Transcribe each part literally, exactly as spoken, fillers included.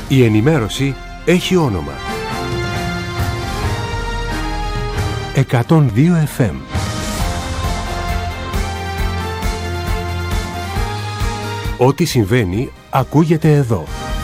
Η ενημέρωση έχει όνομα. εκατόν δύο εφ εμ. Ό,τι συμβαίνει ακούγεται εδώ.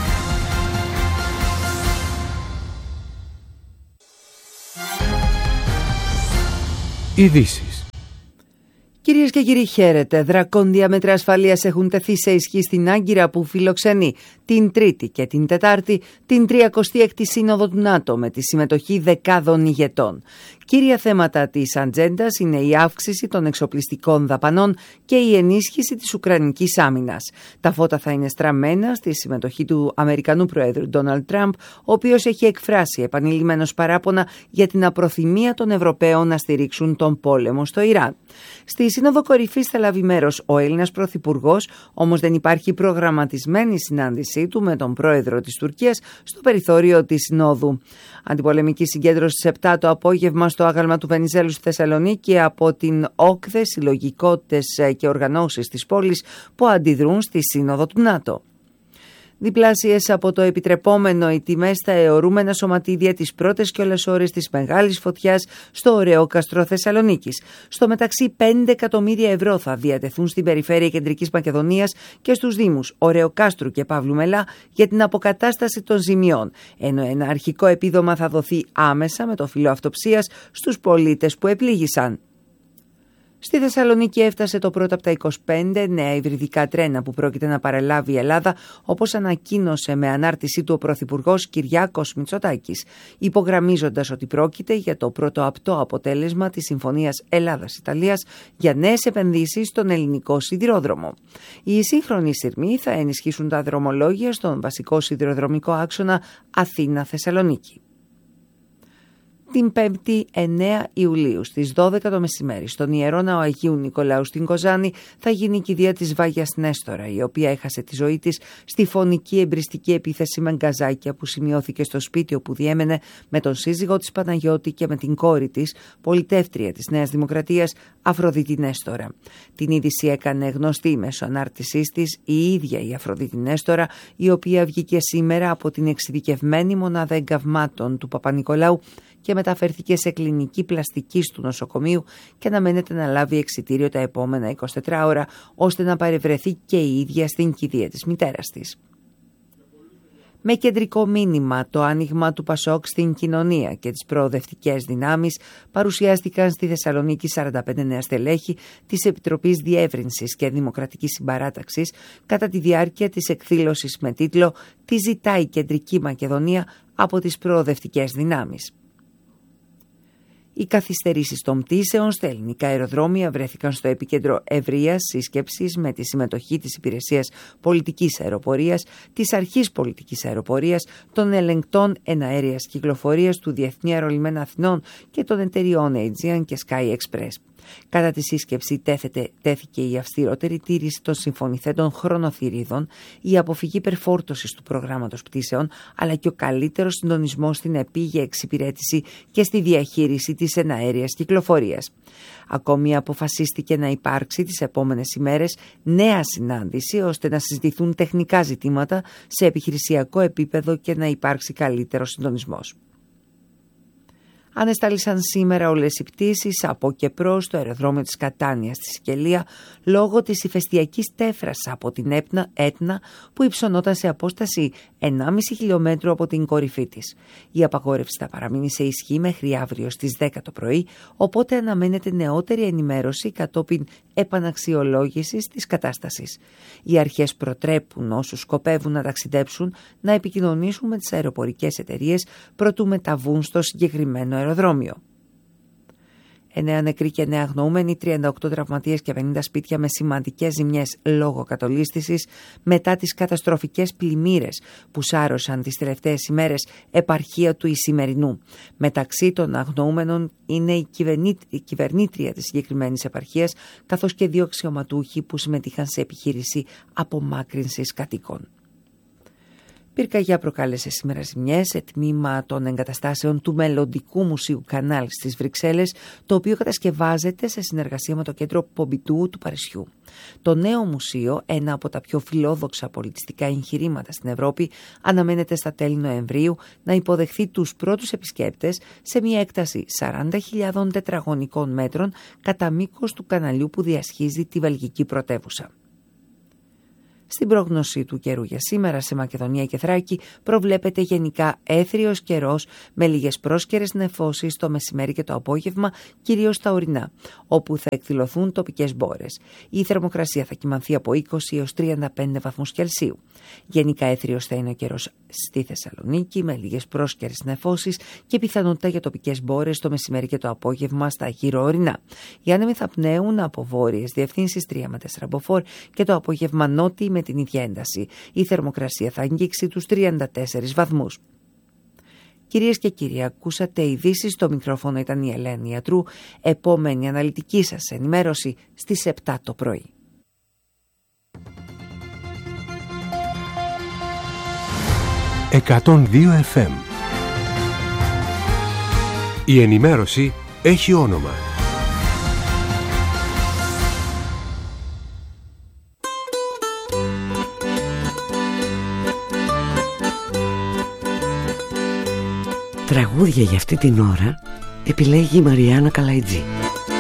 Ειδήσεις. Κυρίες και κύριοι, χαίρετε. Δρακόντια μέτρα ασφαλείας έχουν τεθεί σε ισχύ στην Άγκυρα που φιλοξενεί την Τρίτη και την Τετάρτη την τριακοστή έκτη Σύνοδο του ΝΑΤΟ με τη συμμετοχή δεκάδων ηγετών. Κύρια θέματα της ατζέντας είναι η αύξηση των εξοπλιστικών δαπανών και η ενίσχυση της Ουκρανικής άμυνας. Τα φώτα θα είναι στραμμένα στη συμμετοχή του Αμερικανού Προέδρου Ντόναλντ Τραμπ, ο οποίος έχει εκφράσει επανειλημμένως παράπονα για την απροθυμία των Ευρωπαίων να στηρίξουν τον πόλεμο στο Ιράν. Στη Σύνοδο Κορυφής θα λάβει μέρος ο Έλληνας Πρωθυπουργός, όμως δεν υπάρχει προγραμματισμένη συνάντησή του με τον Πρόεδρο της Τουρκίας στο περιθώριο της Συνόδου. Αντιπολεμική συγκέντρωση στις επτά το απόγευμα στο άγαλμα του Βενιζέλου στη Θεσσαλονίκη από την ΟΚΔΕ, συλλογικότητες και οργανώσεις της πόλης που αντιδρούν στη Σύνοδο του ΝΑΤΟ. Διπλάσιες από το επιτρεπόμενο οι τιμές στα αιωρούμενα σωματίδια τις πρώτες κιόλας ώρες της μεγάλης φωτιάς στο Ωρεόκαστρο Θεσσαλονίκης. Στο μεταξύ, πέντε εκατομμύρια ευρώ θα διατεθούν στην περιφέρεια Κεντρικής Μακεδονίας και στους δήμους Ωρεοκάστρου και Παύλου Μελά για την αποκατάσταση των ζημιών, ενώ ένα αρχικό επίδομα θα δοθεί άμεσα με το φύλλο αυτοψίας στους πολίτες που επλήγησαν. Στη Θεσσαλονίκη έφτασε το πρώτο από τα είκοσι πέντε νέα υβριδικά τρένα που πρόκειται να παραλάβει η Ελλάδα, όπως ανακοίνωσε με ανάρτησή του ο Πρωθυπουργός Κυριάκος Μητσοτάκης, υπογραμμίζοντας ότι πρόκειται για το πρώτο απτό αποτέλεσμα της Συμφωνίας Ελλάδας-Ιταλίας για νέες επενδύσεις στον ελληνικό σιδηρόδρομο. Οι σύγχρονοι σειρμοί θα ενισχύσουν τα δρομολόγια στον βασικό σιδηροδρομικό άξονα Αθήνα-Θεσσαλονίκη. Την Πέμπτη εννέα Ιουλίου στις δώδεκα το μεσημέρι στον Ιερό Ναό Αγίου Νικολάου στην Κοζάνη θα γίνει η κηδεία της Βάγιας Νέστορα, η οποία έχασε τη ζωή της στη φωνική εμπριστική επίθεση με γκαζάκια που σημειώθηκε στο σπίτι όπου διέμενε με τον σύζυγό της Παναγιώτη και με την κόρη της, πολιτεύτρια της Νέας Δημοκρατίας, Αφροδίτη Νέστορα. Την είδηση έκανε γνωστή μέσω ανάρτησής της η ίδια η Αφροδίτη Νέστορα, η οποία βγήκε σήμερα από την εξειδικευμένη μονάδα εγκαυμάτων του Παπα-Νικολάου και μεταφέρθηκε σε κλινική πλαστικής του νοσοκομείου και αναμένεται να λάβει εξιτήριο τα επόμενα εικοσιτέσσερις ώρα, ώστε να παρευρεθεί και η ίδια στην κηδεία της μητέρας της. Με κεντρικό μήνυμα το άνοιγμα του Πασόκ στην κοινωνία και τις προοδευτικές δυνάμεις, παρουσιάστηκαν στη Θεσσαλονίκη σαράντα πέντε νέα στελέχη της Επιτροπής Διεύρυνσης και Δημοκρατικής Συμπαράταξης κατά τη διάρκεια της εκδήλωσης με τίτλο «Τι ζητάει η Κεντρική Μακεδονία από τις προοδευτικές δυνάμεις». Οι καθυστερήσεις των πτήσεων στα ελληνικά αεροδρόμια βρέθηκαν στο επίκεντρο ευρείας σύσκεψης με τη συμμετοχή της Υπηρεσίας Πολιτικής Αεροπορίας, της Αρχής Πολιτικής Αεροπορίας, των ελεγκτών εναέριας κυκλοφορίας του Διεθνή Αερολιμένα Αθηνών και των εταιριών Aegean και Sky Express. Κατά τη σύσκεψη τέθεται, τέθηκε η αυστηρότερη τήρηση των συμφωνηθέντων χρονοθυρίδων, η αποφυγή υπερφόρτωσης του προγράμματος πτήσεων, αλλά και ο καλύτερος συντονισμός στην επίγεια εξυπηρέτηση και στη διαχείριση της εναέριας κυκλοφορίας. Ακόμη αποφασίστηκε να υπάρξει τις επόμενες ημέρες νέα συνάντηση ώστε να συζητηθούν τεχνικά ζητήματα σε επιχειρησιακό επίπεδο και να υπάρξει καλύτερος συντονισμός. Ανεστάλησαν σήμερα όλες οι πτήσεις από και προς το αεροδρόμιο της Κατάνιας στη Σικελία λόγω της ηφαιστειακής τέφρας από την Έτνα, Έτνα που υψωνόταν σε απόσταση ενάμιση χιλιόμετρο από την κορυφή της. Η απαγόρευση θα παραμείνει σε ισχύ μέχρι αύριο στις δέκα το πρωί, οπότε αναμένεται νεότερη ενημέρωση κατόπιν επαναξιολόγησης της κατάστασης. Οι αρχές προτρέπουν όσους σκοπεύουν να ταξιδέψουν να επικοινωνήσουν με τις αεροπορικές εταιρείες προτού μεταβούν στο συγκεκριμένο αεροδρόμιο. εννέα νεκροί και εννέα αγνοούμενοι, τριάντα οκτώ τραυματίες και πενήντα σπίτια με σημαντικές ζημιές λόγω κατολίσθησης μετά τις καταστροφικές πλημμύρες που σάρωσαν τις τελευταίες ημέρες επαρχία του Ισημερινού. Μεταξύ των αγνοούμενων είναι η, κυβερνή, η κυβερνήτρια της συγκεκριμένης επαρχίας καθώς και δύο αξιωματούχοι που συμμετείχαν σε επιχείρηση απομάκρυνσης κατοίκων. Πυρκαγιά προκάλεσε σήμερα ζημιές σε τμήμα των εγκαταστάσεων του Μελλοντικού Μουσείου Κανάλ στις Βρυξέλλες, το οποίο κατασκευάζεται σε συνεργασία με το Κέντρο Πομπιντού του Παρισιού. Το νέο μουσείο, ένα από τα πιο φιλόδοξα πολιτιστικά εγχειρήματα στην Ευρώπη, αναμένεται στα τέλη Νοεμβρίου να υποδεχθεί τους πρώτους επισκέπτες σε μια έκταση σαράντα χιλιάδων τετραγωνικών μέτρων κατά μήκος του καναλιού που διασχίζει τη βελγική πρωτεύουσα. Στην πρόγνωση του καιρού για σήμερα σε Μακεδονία και Θράκη προβλέπεται γενικά έθριος καιρός με λίγες πρόσκαιρες νεφώσεις το μεσημέρι και το απόγευμα, κυρίως στα ορεινά, όπου θα εκδηλωθούν τοπικές μπόρες. Η θερμοκρασία θα κυμανθεί από είκοσι έως τριάντα πέντε βαθμούς Κελσίου. Γενικά έθριος θα είναι ο καιρός στη Θεσσαλονίκη με λίγες πρόσκαιρες νεφώσεις και πιθανότητα για τοπικές μπόρες το μεσημέρι και το απόγευμα στα γύρω ορεινά. Οι άνεμοι θα πνέουν από βόρειες διευθύνσεις τρία με τέσσερα μποφόρ και το απόγευμα νότιοι με την ίδια ένταση. Η θερμοκρασία θα αγγίξει τους τριάντα τέσσερις βαθμούς. Κυρίες και κύριοι, ακούσατε ειδήσεις. Στο μικρόφωνο ήταν η Ελένη Ιατρού. Επόμενη αναλυτική σας ενημέρωση στις επτά το πρωί. εκατόν δύο εφ εμ. Η ενημέρωση έχει όνομα. Τραγούδια για αυτή την ώρα επιλέγει η Μαριάννα Καλαϊτζή.